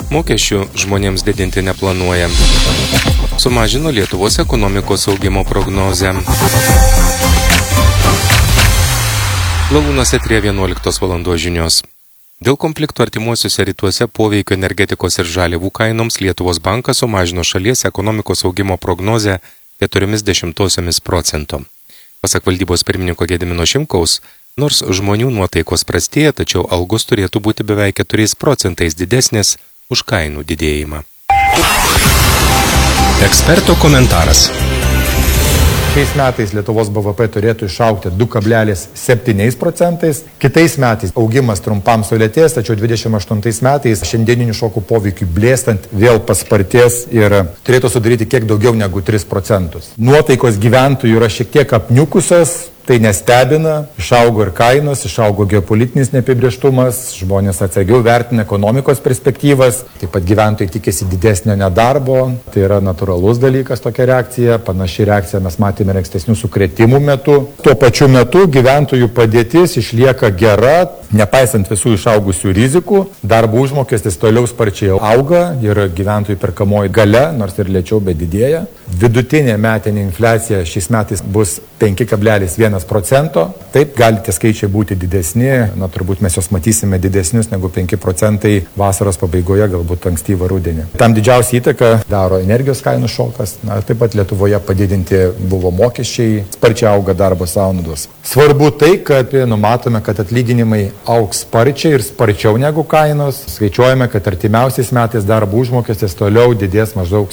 Mokesčių žmonėms didinti neplanuoja. Sumažino Lietuvos ekonomikos augimo prognozę. Lalūnas eteryje 11 valandos žinios. Dėl konflikto artimuosiuose rytuose poveikio energetikos ir žaliavų kainoms Lietuvos bankas sumažino šalies ekonomikos augimo prognozę 0,4%. Pasak valdybos pirmininko Gedimino Šimkaus, nors žmonių nuotaikos prastėja, tačiau algos turėtų būti beveik 4% didesnės už kainų didėjimą. Eksperto komentaras. Šiais metais Lietuvos BVP turėtų išaugti 2,7%. Kitais metais augimas trumpam sulėtės, tačiau 28 metais šiandieninių šokų poveikių blėstant vėl paspartės ir turėtų sudaryti kiek daugiau negu 3%. Nuotaikos gyventojų yra šiek tiek apniukusios. Tai nestebina, išaugo ir kainos, išaugo geopolitinis neapibrėžtumas, žmonės atsargiau vertina ekonomikos perspektyvas, taip pat gyventojai tikisi didesnio nedarbo, tai yra natūralus dalykas tokia reakcija, panaši reakcija mes matėme ir ankstesnių sukrėtimų metu. Tuo pačiu metu gyventojų padėtis išlieka gera, nepaisant visų išaugusių rizikų, darbo užmokestis toliau sparčiai auga ir gyventojų perkamoji galia, nors ir lėčiau, bet didėja. Vidutinė metinė infliacija šiais metais bus 5,1%. Taip, gali tie skaičiai būti didesni, turbūt mes jos matysime didesnius negu 5% vasaros pabaigoje, galbūt ankstyvą rudenį. Tam didžiausią įtaką daro energijos kainų šokas, taip pat Lietuvoje padidinti buvo mokesčiai, sparčiai auga darbo sąnaudos. Svarbu tai, kad numatome, kad atlyginimai augs sparčiai ir sparčiau negu kainos. Skaičiuojame, kad artimiausiais metais darbo užmokestis toliau didės maždaug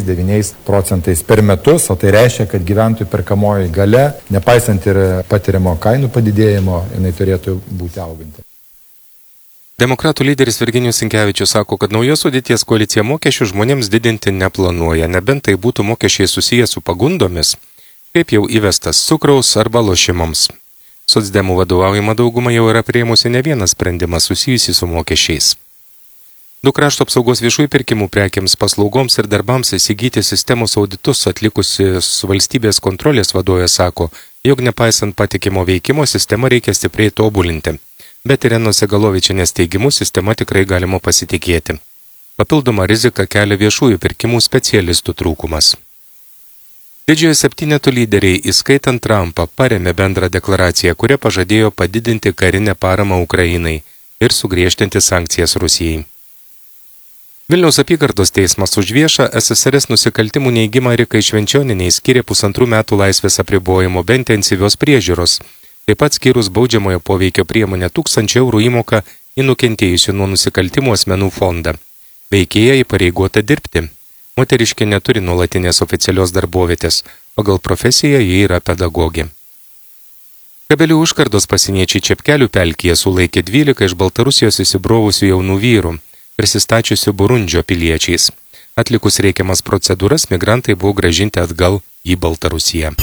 7-9% per metus, o tai reiškia, kad gyventojų perkamoji galia, nepaisant ir patiriamo kainų padidėjimo, jinai turėtų būti auganti. Demokratų lyderis Virginijus Sinkevičius sako, kad naujos sudėties koalicija mokesčių žmonėms didinti neplanuoja, nebent tai būtų mokesčiai susiję su pagundomis, kaip jau įvestas cukraus arba lošimams. Socdemų vadovaujama dauguma jau yra priėmusi ne vieną sprendimą susijusį su mokesčiais. Du krašto apsaugos viešųjų pirkimų prekiams, paslaugoms ir darbams įsigyti sistemos auditus atlikusios valstybės kontrolės vadovė sako, jog nepaisant patikimo veikimo sistemą reikia stipriai tobulinti. Bet Irenos Segalovičienės teigimu sistema tikrai galima pasitikėti. Papildoma rizika kelia viešųjų pirkimų specialistų trūkumas. Didžiojo septyneto lyderiai, įskaitant Trumpą, parėmė bendrą deklaraciją, kuria pažadėjo padidinti karinę paramą Ukrainai ir sugriežtinti sankcijas Rusijai. Vilniaus apygardos teismas už viešą SSRS nusikaltimų neigimą Rikai Švenčionienei skyrė 1,5 metų laisvės apribojimo be intensyvios priežiūros, taip pat skyrus baudžiamojo poveikio priemonę 1000 eurų įmoką į nukentėjusių nuo nusikaltimų asmenų fondą. Veikėja įpareigota dirbti. Moteriškė neturi nuolatinės oficialios darbovietės, pagal profesiją ji yra pedagogė. Kabelių užkardos pasieniečiai Čepkelių pelkėje sulaikė 12 iš Baltarusijos įsibrovusių jaunų vyrų, prisistačiusių Burundžio piliečiais. Atlikus reikiamas procedūras, migrantai buvo grąžinti atgal į Baltarusiją.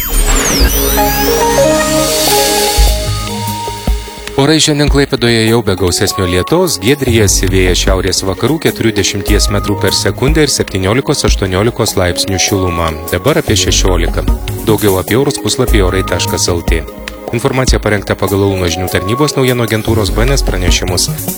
Orai šiandien Klaipėdoje jau be gausesnio lietaus, giedrijas vėjas šiaurės vakarų 40 metrų per sekundę ir 17-18 laipsnių šiluma. Dabar apie 16. Daugiau apie orus puslapyje orai.lt. Informacija parengta pagal Lalūno žinių tarnybos naujienų agentūros BNS pranešimus.